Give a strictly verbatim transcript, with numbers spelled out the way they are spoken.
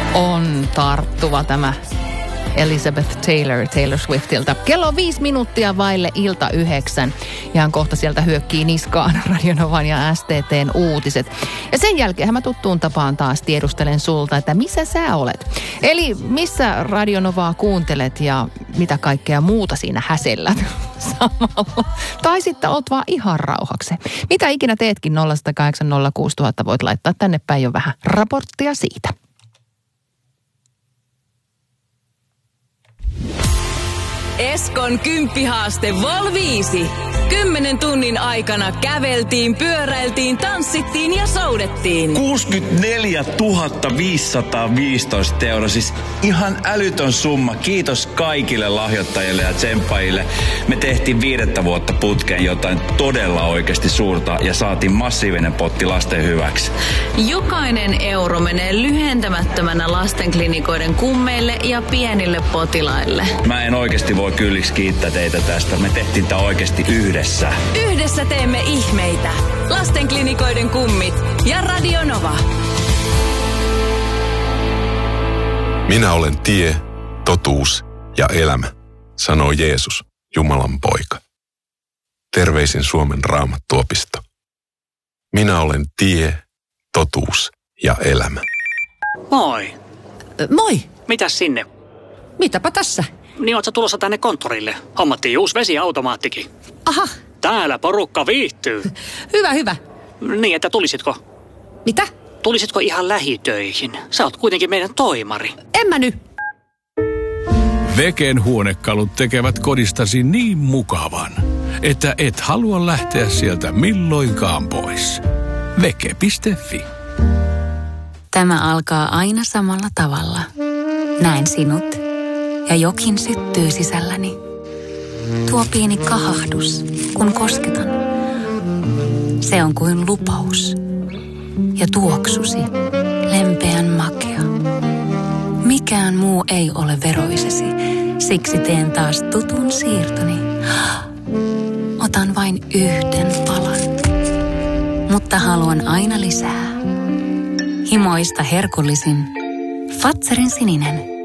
On tarttuva tämä Elizabeth Taylor Taylor Swiftiltä. Kello on viisi minuuttia vaille ilta yhdeksän. Ihan kohta sieltä hyökkii niskaan Radio Novan ja S T T:n uutiset. Ja sen jälkeen mä tuttuun tapaan taas tiedustelen sulta, että missä sä olet. Eli missä Radio Novaa kuuntelet ja mitä kaikkea muuta siinä häsellät samalla. Tai sitten oot vaan ihan rauhaksi. Mitä ikinä teetkin nolla yksi nolla kahdeksan nolla kuusi nolla nolla nolla voit laittaa tänne päin jo vähän raporttia siitä. Eskon kymppihaaste Vol viisi. Kymmenen tunnin aikana käveltiin, pyöräiltiin, tanssittiin ja soudettiin. kuusikymmentäneljätuhatta viisisataaviisitoista euroa, siis ihan älytön summa. Kiitos kaikille lahjoittajille ja tsemppaajille. Me tehtiin viidettä vuotta putkeen jotain todella oikeasti suurta ja saatiin massiivinen potti lasten hyväksi. Jokainen euro menee lyhentämättömänä lastenklinikoiden kummeille ja pienille potilaille. Mä en oikeasti voi kylliksi kiittää teitä tästä. Me tehtiin tää oikeasti yhdessä. Yhdessä teemme ihmeitä. Lastenklinikoiden kummit ja Radio Nova. Minä olen tie, totuus ja elämä, sanoo Jeesus, Jumalan poika. Terveisin Suomen Raamattuopisto. Minä olen tie, totuus ja elämä. Moi. Moi. Mitäs sinne? Mitäpä tässä? Niin oot sä tulossa tänne konttorille? Hommattiin uusi vesiautomaattikin. Aha. Täällä porukka viihtyy. Hyvä, hyvä. Niin, että tulisitko? Mitä? Tulisitko ihan lähitöihin? Sä oot kuitenkin meidän toimari. En mä nyt. Veken huonekalut tekevät kodistasi niin mukavan, että et halua lähteä sieltä milloinkaan pois. Veke piste fi. Tämä alkaa aina samalla tavalla. Näen sinut ja jokin syttyy sisälläni. Tuo pieni kahahdus, kun kosketan. Se on kuin lupaus. Ja tuoksusi, lempeän makea. Mikään muu ei ole veroisesi, siksi teen taas tutun siirtoni. Otan vain yhden palan, mutta haluan aina lisää. Himoista herkullisin Fatserin sininen.